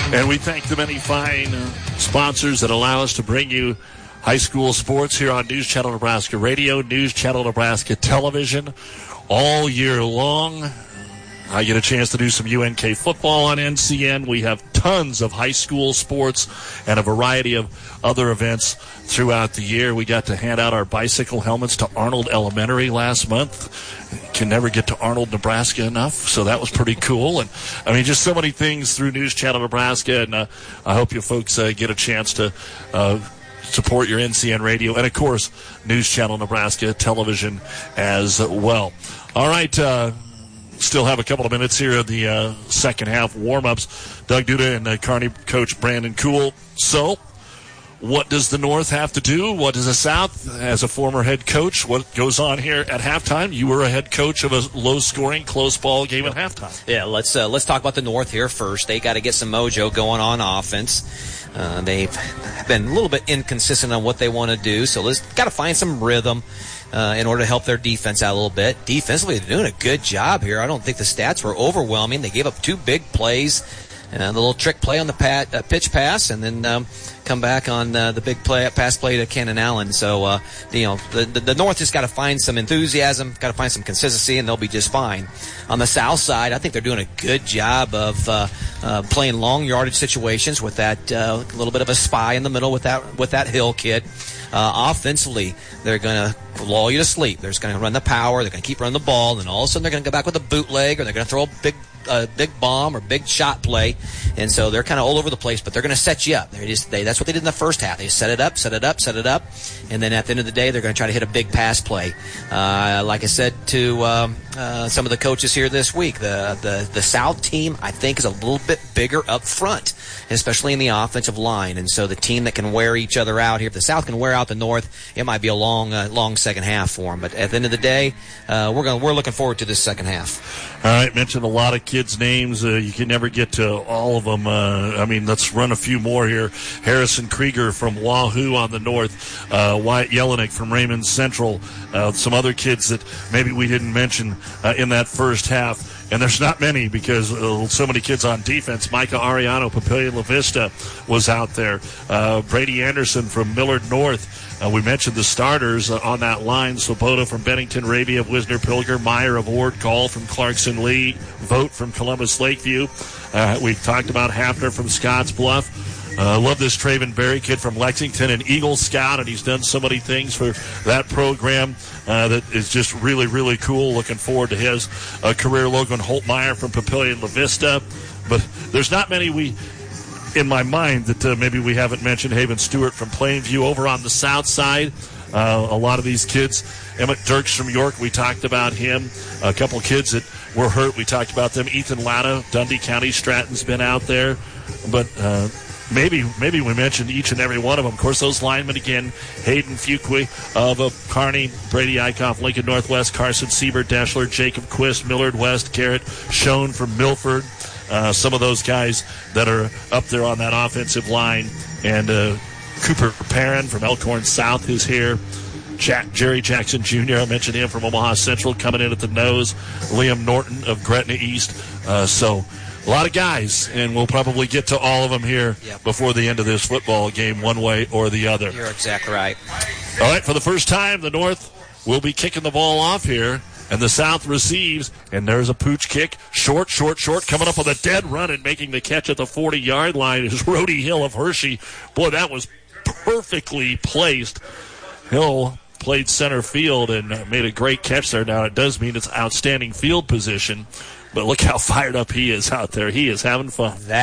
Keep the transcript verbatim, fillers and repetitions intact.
And we thank the many fine uh, sponsors that allow us to bring you high school sports here on News Channel Nebraska Radio, News Channel Nebraska Television, all year long. I get a chance to do some U N K football on N C N. We have tons of high school sports and a variety of other events throughout the year. We got to hand out our bicycle helmets to Arnold Elementary last month. Can never get to Arnold, Nebraska enough, so that was pretty cool. And I mean, just so many things through News Channel Nebraska, and uh, I hope you folks uh, get a chance to uh, support your N C N radio, and of course, News Channel Nebraska Television as well. All right, uh, still have a couple of minutes here of the uh, second half warm-ups. Doug Duda and uh, Kearney coach Brandon Kuhl. So, what does the North have to do? What does the South, as a former head coach, what goes on here at halftime? You were a head coach of a low-scoring, close ball game at halftime. Yeah, let's uh, let's talk about the North here first. They got to get some mojo going on offense. Uh, they've been a little bit inconsistent on what they want to do, so let's got to find some rhythm uh, in order to help their defense out a little bit. Defensively, they're doing a good job here. I don't think the stats were overwhelming. They gave up two big plays. Uh, the little trick play on the pat, uh, pitch pass, and then um, come back on uh, the big play, pass play to Cannon Allen. So, uh, you know, the, the, the North just got to find some enthusiasm, got to find some consistency, and they'll be just fine. On the South side, I think they're doing a good job of uh, uh, playing long yardage situations with that uh, little bit of a spy in the middle with that with that Hill kid. Uh, offensively, they're going to lull you to sleep. They're just going to run the power. They're going to keep running the ball, and all of a sudden they're going to go back with a bootleg, or they're going to throw a big a big bomb or big shot play, and so they're kind of all over the place, but they're going to set you up. They're just, they, that's what they did in the first half. They set it up, set it up, set it up, and then at the end of the day, they're going to try to hit a big pass play. Uh, like I said to um, uh, some of the coaches here this week, the, the, the South team, I think, is a little bit bigger up front, especially in the offensive line, and so the team that can wear each other out here, if the South can wear out the North, it might be a long, uh, long second half for them, but at the end of the day, uh, we're going, we're looking forward to this second half. All right, mentioned a lot of kids' names. Uh, you can never get to all of them. Uh, I mean, let's run a few more here. Harrison Krieger from Wahoo on the north. Uh, Wyatt Jelinek from Raymond Central. Uh, some other kids that maybe we didn't mention uh, in that first half. And there's not many because uh, so many kids on defense. Micah Ariano, Papillion La Vista was out there. Uh, Brady Anderson from Millard North. Uh, we mentioned the starters uh, on that line. Swoboda from Bennington, Raby of Wisner Pilger, Meyer of Ord, Gall from Clarkson Lee, Vogt from Columbus Lakeview. Uh, we talked about Hafner from Scotts Bluff. I uh, love this Traven Berry kid from Lexington, an Eagle Scout, and he's done so many things for that program uh, that is just really, really cool. Looking forward to his uh, career. Logan Holtmeyer from Papillion La Vista. But there's not many we... in my mind that uh, maybe we haven't mentioned. Haven Stewart from Plainview over on the south side. Uh, a lot of these kids. Emmett Dirks from York, we talked about him. A couple kids that were hurt, we talked about them. Ethan Latta, Dundee County Stratton's been out there. But uh, maybe maybe we mentioned each and every one of them. Of course, those linemen again, Hayden Fuqua of uh, Kearney, Brady Eichhoff, Lincoln Northwest, Carson Siebert, Dashler, Jacob Quist, Millard West, Garrett Schoen from Milford. Uh, some of those guys that are up there on that offensive line. And uh, Cooper Perrin from Elkhorn South is here. Jack, Jerry Jackson Junior, I mentioned him from Omaha Central coming in at the nose. Liam Norton of Gretna East. Uh, so a lot of guys, and we'll probably get to all of them here yep. before the end of this football game one way or the other. You're exactly right. All right, for the first time, the North will be kicking the ball off here. And the South receives, and there's a pooch kick. Short, short, short, coming up with a dead run and making the catch at the forty-yard line is Rhodey Hill of Hershey. Boy, that was perfectly placed. Hill played center field and made a great catch there. Now, it does mean it's outstanding field position, but look how fired up he is out there. He is having fun. That